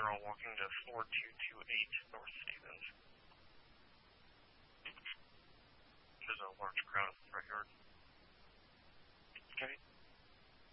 all walking to 4228 North Stevens. There's a large crowd in the front yard.